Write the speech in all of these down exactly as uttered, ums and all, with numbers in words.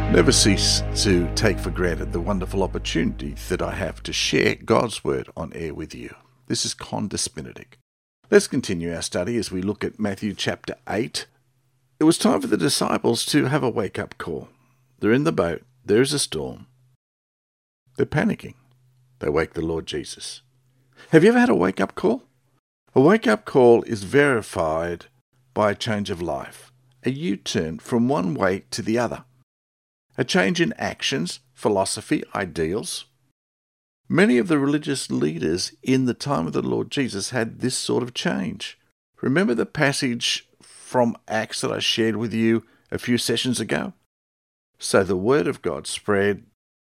Never cease to take for granted the wonderful opportunity that I have to share God's Word on air with you. This is Condes Benedict. Let's continue our study as we look at Matthew chapter eight. It was time for the disciples to have a wake-up call. They're in the boat, there's a storm. They're panicking. They wake the Lord Jesus. Have you ever had a wake-up call? A wake-up call is verified by a change of life, a U-turn from one way to the other. A change in actions, philosophy, ideals. Many of the religious leaders in the time of the Lord Jesus had this sort of change. Remember the passage from Acts that I shared with you a few sessions ago? So the word of God spread,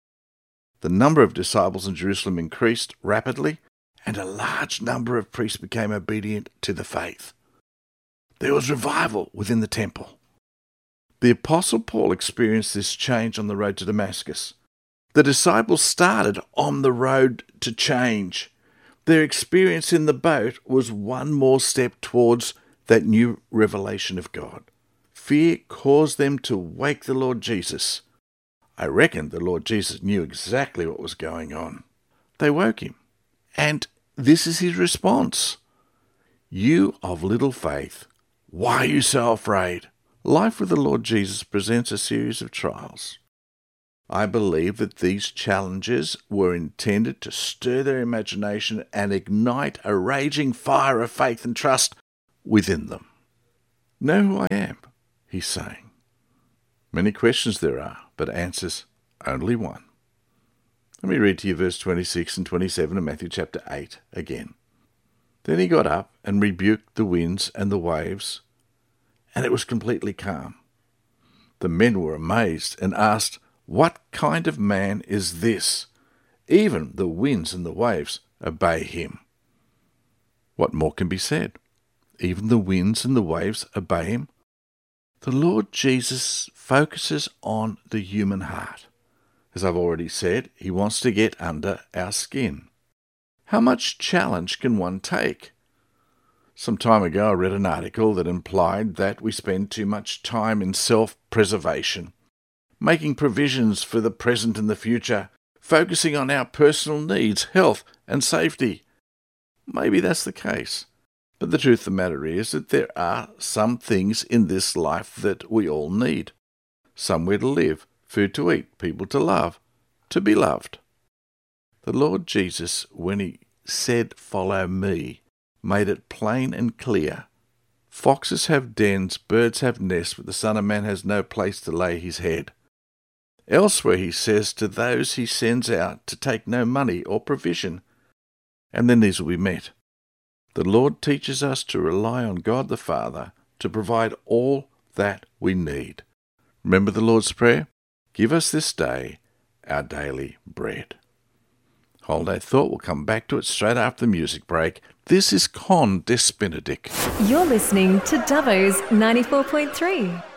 the number of disciples in Jerusalem increased rapidly, and a large number of priests became obedient to the faith. There was revival within the temple. The Apostle Paul experienced this change on the road to Damascus. The disciples started on the road to change. Their experience in the boat was one more step towards that new revelation of God. Fear caused them to wake the Lord Jesus. I reckon the Lord Jesus knew exactly what was going on. They woke him. And this is his response. You of little faith, why are you so afraid? Life with the Lord Jesus presents a series of trials. I believe that these challenges were intended to stir their imagination and ignite a raging fire of faith and trust within them. Know who I am, he's saying. Many questions there are, but answers only one. Let me read to you verse twenty-six and twenty-seven of Matthew chapter eight again. Then he got up and rebuked the winds and the waves, and it was completely calm. The men were amazed and asked, "What kind of man is this? Even the winds and the waves obey him." What more can be said? Even the winds and the waves obey him. The Lord Jesus focuses on the human heart. As I've already said, he wants to get under our skin. How much challenge can one take? Some time ago I read an article that implied that we spend too much time in self-preservation, making provisions for the present and the future, focusing on our personal needs, health and safety. Maybe that's the case, but the truth of the matter is that there are some things in this life that we all need. Somewhere to live, food to eat, people to love, to be loved. The Lord Jesus, when he said, "Follow me," made it plain and clear. Foxes have dens, birds have nests, but the Son of Man has no place to lay his head. Elsewhere he says to those he sends out to take no money or provision, and then these will be met. The Lord teaches us to rely on God the Father to provide all that we need. Remember the Lord's Prayer? Give us this day our daily bread. Hold that thought. We'll come back to it straight after the music break. This is Condes Benedict. You're listening to Dubbo's ninety-four point three.